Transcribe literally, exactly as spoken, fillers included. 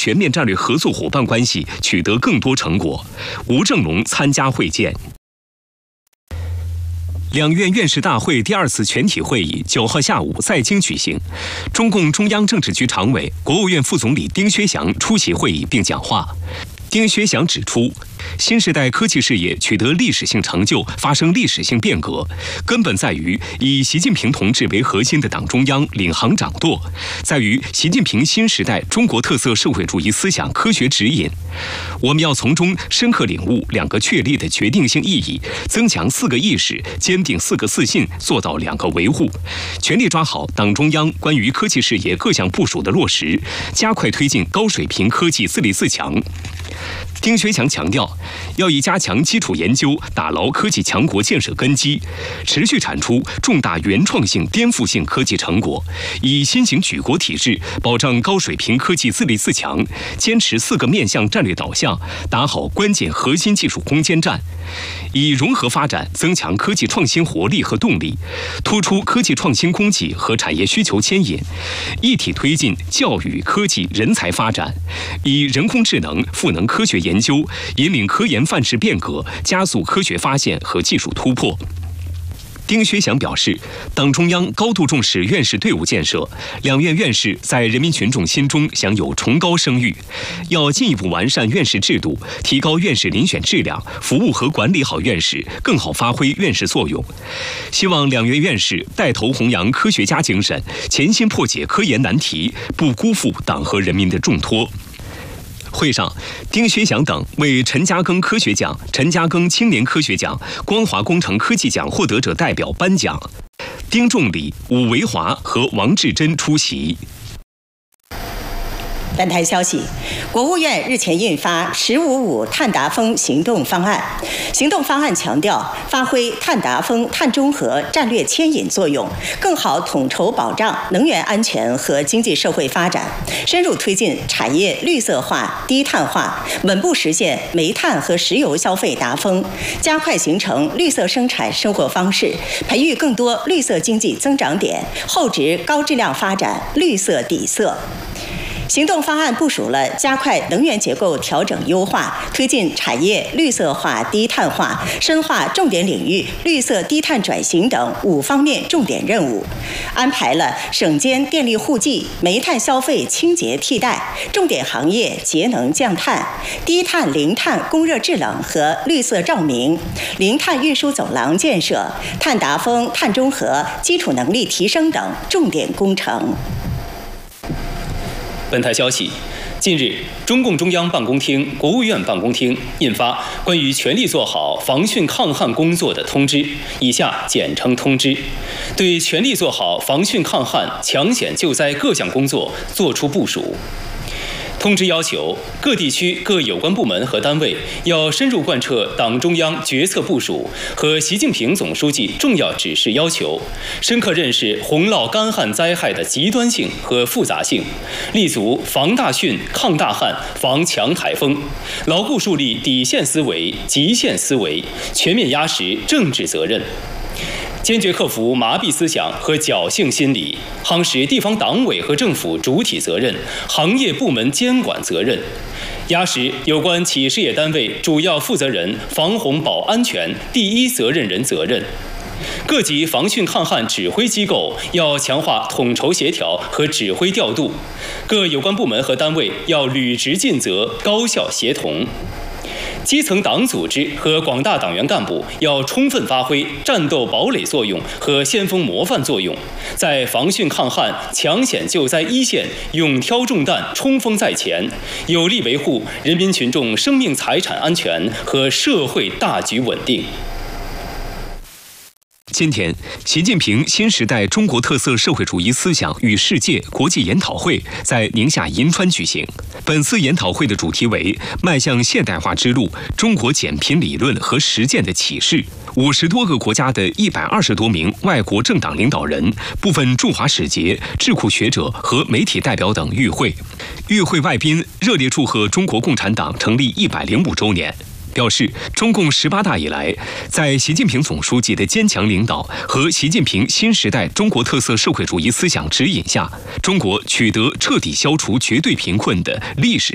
全面战略合作伙伴关系取得更多成果。吴正龙参加会见。两院院士大会第二次全体会议九号下午在京举行，中共中央政治局常委、国务院副总理丁薛祥出席会议并讲话。丁薛祥指出，新时代科技事业取得历史性成就，发生历史性变革，根本在于以习近平同志为核心的党中央领航掌舵，在于习近平新时代中国特色社会主义思想科学指引。我们要从中深刻领悟两个确立的决定性意义，增强四个意识，坚定四个自信，做到两个维护，全力抓好党中央关于科技事业各项部署的落实，加快推进高水平科技自立自强。丁薛祥强调，要以加强基础研究，打牢科技强国建设根基，持续产出重大原创性、颠覆性科技成果，以新型举国体制保障高水平科技自立自强，坚持四个面向战略导向，打好关键核心技术攻坚战，以融合发展增强科技创新活力和动力，突出科技创新供给和产业需求牵引，一体推进教育、科技、人才发展，以人工智能赋能科学研究，引领科研范式变革，加速科学发现和技术突破。丁薛祥表示，党中央高度重视院士队伍建设，两院院士在人民群众心中享有崇高声誉，要进一步完善院士制度，提高院士遴选质量，服务和管理好院士，更好发挥院士作用。希望两院院士带头弘扬科学家精神，潜心破解科研难题，不辜负党和人民的重托。会上，丁薛祥等为陈嘉庚科学奖、陈嘉庚青年科学奖、光华工程科技奖获得者代表颁奖。丁仲礼、武维华和王志珍出席。 本台消息，国务院日前印发“十五五”碳达峰行动方案。行动方案强调，发挥碳达峰、碳中和战略牵引作用，更好统筹保障能源安全和经济社会发展，深入推进产业绿色化、低碳化，稳步实现煤炭和石油消费达峰，加快形成绿色生产生活方式，培育更多绿色经济增长点，厚植高质量发展绿色底色。行动方案部署了加快能源结构调整优化、推进产业绿色化、低碳化、深化重点领域绿色低碳转型等五方面重点任务，安排了省间电力互济、煤炭消费清洁替代、重点行业节能降碳、低碳零碳供热制冷和绿色照明、零碳运输走廊建设、碳达峰、碳中和基础能力提升等重点工程。 本台消息，近日，中共中央办公厅、国务院办公厅印发《关于全力做好防汛抗旱工作的通知》（以下简称通知），对全力做好防汛抗旱、抢险救灾各项工作作出部署。通知要求，各地区各有关部门和单位要深入贯彻党中央决策部署和习近平总书记重要指示要求，深刻认识洪涝干旱灾害的极端性和复杂性，立足防大汛、抗大旱、防强台风，牢固树立底线思维、极限思维，全面压实政治责任。坚决克服麻痹思想和侥幸心理，夯实地方党委和政府主体责任、行业部门监管责任，压实有关企业事业单位主要负责人防洪保安全第一责任人责任。各级防汛抗旱指挥机构要强化统筹协调和指挥调度，各有关部门和单位要履职尽责、高效协同。基层党组织和广大党员干部要充分发挥战斗堡垒作用和先锋模范作用，在防汛抗旱、抢险救灾一线勇挑重担、冲锋在前，有力维护人民群众生命财产安全和社会大局稳定。 今天，习近平新时代中国特色社会主义思想与世界国际研讨会在宁夏银川举行。本次研讨会的主题为“迈向现代化之路：中国减贫理论和实践的启示”。五十多个国家的一百二十多名外国政党领导人、部分驻华使节、智库学者和媒体代表等与会。与会外宾热烈祝贺中国共产党成立一百零五周年。表示，中共十八大以来，在习近平总书记的坚强领导和习近平新时代中国特色社会主义思想指引下，中国取得彻底消除绝对贫困的历史